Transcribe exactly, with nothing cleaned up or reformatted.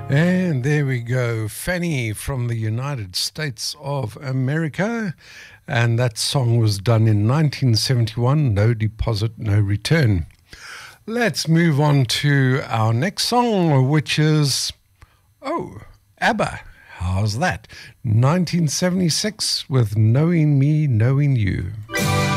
And there we go, Fanny from the United States of America. And that song was done in nineteen seventy-one, No Deposit, No Return. Let's move on to our next song, which is, oh, ABBA. How's that? nineteen seventy-six with Knowing Me, Knowing You.